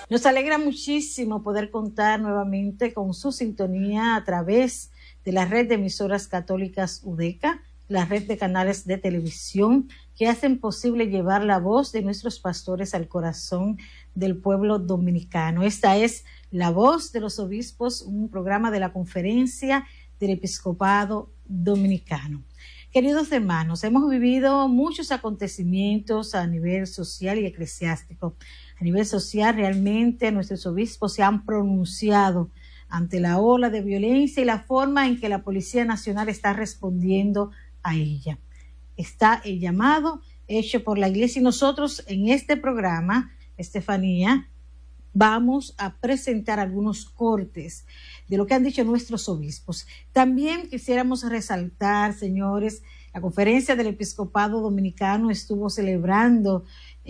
Nos alegra muchísimo poder contar nuevamente con su sintonía a través de la red de emisoras católicas UDECA, la red de canales de televisión que hacen posible llevar la voz de nuestros pastores al corazón del pueblo dominicano. Esta es La Voz de los Obispos, un programa de la Conferencia del Episcopado Dominicano. Queridos hermanos, hemos vivido muchos acontecimientos a nivel social y eclesiástico. A nivel social, realmente nuestros obispos se han pronunciado ante la ola de violencia y la forma en que la Policía Nacional está respondiendo a ella. Está el llamado hecho por la Iglesia y nosotros en este programa, Estefanía, vamos a presentar algunos cortes de lo que han dicho nuestros obispos. También quisiéramos resaltar, señores, la Conferencia del Episcopado Dominicano estuvo celebrando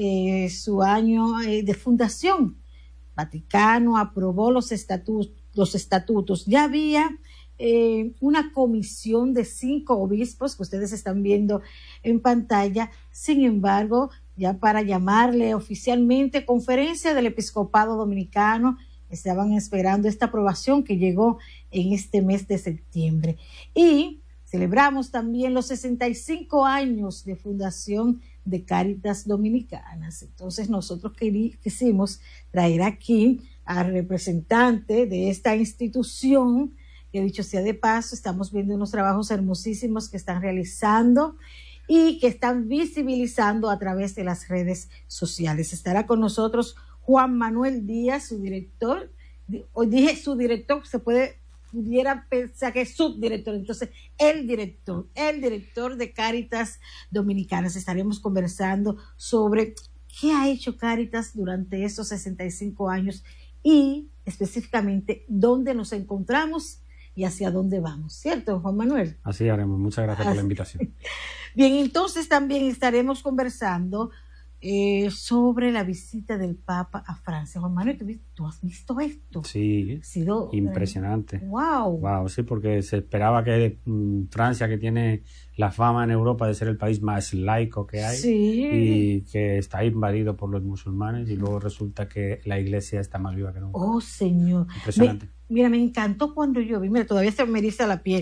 su año de fundación. Vaticano aprobó los estatutos. Ya había una comisión de 5 obispos que ustedes están viendo en pantalla. Sin embargo, ya para llamarle oficialmente Conferencia del Episcopado Dominicano, estaban esperando esta aprobación que llegó en este mes de septiembre. Y celebramos también los 65 años de fundación de Cáritas Dominicanas. Entonces nosotros quisimos traer aquí al representante de esta institución, que dicho sea de paso, estamos viendo unos trabajos hermosísimos que están realizando y que están visibilizando a través de las redes sociales. Estará con nosotros Juan Manuel Díaz, su director. Hoy dije su director, pudiera pensar que es subdirector, entonces el director de Cáritas Dominicanas. Estaremos conversando sobre qué ha hecho Cáritas durante estos 65 años y específicamente dónde nos encontramos y hacia dónde vamos, ¿cierto, Juan Manuel? Así haremos. Muchas gracias por la invitación. Bien, entonces también estaremos conversando sobre la visita del Papa a Francia. Juan Manuel, ¿tú has visto esto? Sí, sido impresionante. Wow, sí, porque se esperaba que Francia, que tiene la fama en Europa de ser el país más laico que hay, sí, y que está invadido por los musulmanes, y luego resulta que la iglesia está más viva que nunca. Oh, Señor. Impresionante. Mira, me encantó cuando yo vi, mira, todavía se me eriza la piel,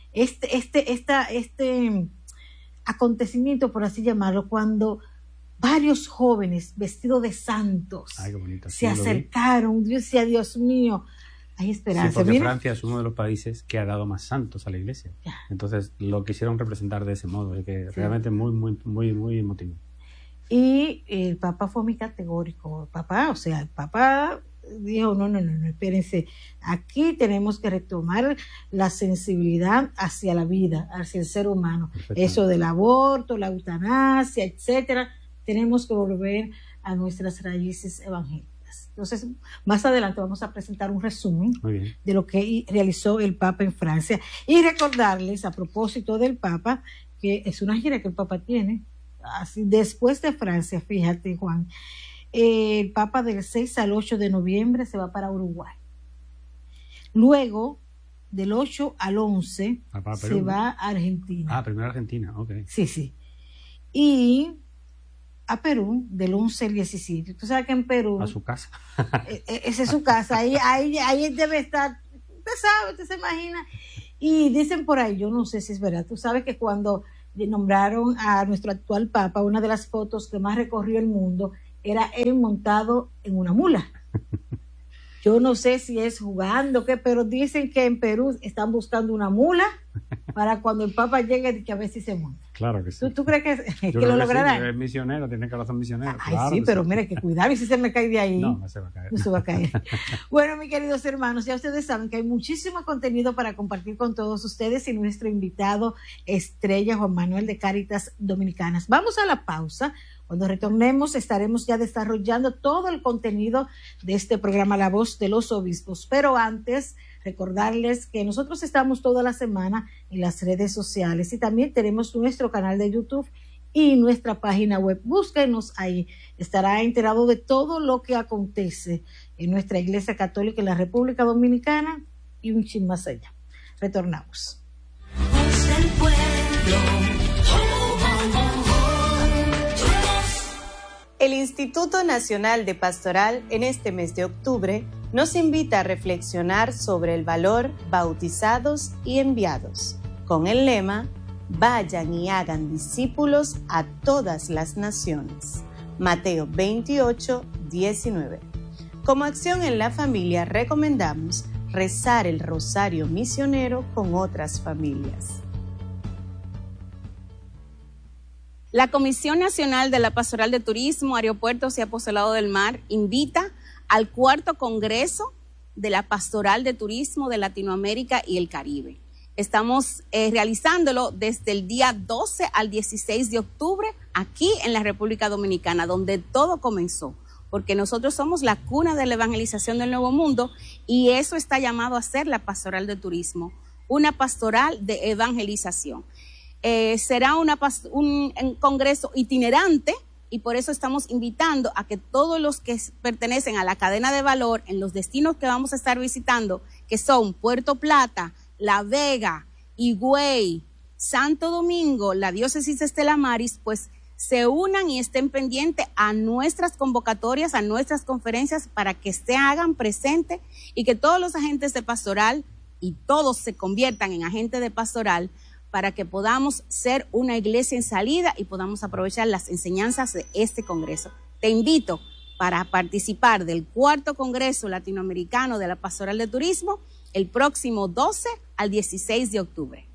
este acontecimiento, por así llamarlo, cuando varios jóvenes vestidos de santos se acercaron. Dios decía, Dios mío, hay esperanza. Sí, porque Francia es uno de los países que ha dado más santos a la iglesia. Ya. Entonces lo quisieron representar de ese modo, y que realmente muy, muy, muy, muy emotivo. Y el Papa fue muy categórico. El Papa dijo, no, espérense, aquí tenemos que retomar la sensibilidad hacia la vida, hacia el ser humano. Eso del aborto, la eutanasia, etcétera, tenemos que volver a nuestras raíces evangélicas. Entonces, más adelante vamos a presentar un resumen de lo que realizó el Papa en Francia y recordarles, a propósito del Papa, que es una gira que el Papa tiene así, después de Francia. Fíjate, Juan, el Papa del 6 al 8 de noviembre se va para Uruguay. Luego, del 8 al 11, se va a Argentina. Primero Argentina, ok. Sí. Y a Perú, del 11 al 17. Tú sabes que en Perú... A su casa. Esa es su casa. Ahí debe estar, usted se imagina. Y dicen por ahí, yo no sé si es verdad, tú sabes que cuando nombraron a nuestro actual Papa, una de las fotos que más recorrió el mundo era él montado en una mula. Yo no sé si es jugando, pero dicen que en Perú están buscando una mula para cuando el Papa llegue, que a ver si se monta. Claro que sí. ¿Tú crees que lo lograrán? Sí, es misionero, tiene corazón misionero. Ay, claro, sí, pero mire, que cuidado, y si se me cae de ahí. No se va a caer. No se va a caer. Bueno, mis queridos hermanos, ya ustedes saben que hay muchísimo contenido para compartir con todos ustedes y nuestro invitado estrella, Juan Manuel de Cáritas Dominicanas. Vamos a la pausa. Cuando retornemos estaremos ya desarrollando todo el contenido de este programa La Voz de los Obispos. Pero antes, recordarles que nosotros estamos toda la semana en las redes sociales y también tenemos nuestro canal de YouTube y nuestra página web. Búsquenos ahí. Estará enterado de todo lo que acontece en nuestra Iglesia Católica en la República Dominicana y un chin más allá. Retornamos. El pueblo. El Instituto Nacional de Pastoral en este mes de octubre nos invita a reflexionar sobre el valor bautizados y enviados, con el lema Vayan y hagan discípulos a todas las naciones. Mateo 28, 19. Como acción en la familia recomendamos rezar el rosario misionero con otras familias. La Comisión Nacional de la Pastoral de Turismo, Aeropuertos y Apostolado del Mar invita al 4º Congreso de la Pastoral de Turismo de Latinoamérica y el Caribe. Estamos realizándolo desde el día 12 al 16 de octubre aquí en la República Dominicana, donde todo comenzó, porque nosotros somos la cuna de la evangelización del Nuevo Mundo y eso está llamado a ser la Pastoral de Turismo, una pastoral de evangelización. Será un congreso itinerante y por eso estamos invitando a que todos los que pertenecen a la cadena de valor en los destinos que vamos a estar visitando, que son Puerto Plata, La Vega, Higüey, Santo Domingo, la diócesis de Estela Maris, pues se unan y estén pendientes a nuestras convocatorias, a nuestras conferencias para que se hagan presentes y que todos los agentes de pastoral y todos se conviertan en agentes de pastoral para que podamos ser una iglesia en salida y podamos aprovechar las enseñanzas de este congreso. Te invito para participar del 4º Congreso Latinoamericano de la Pastoral de Turismo el próximo 12 al 16 de octubre.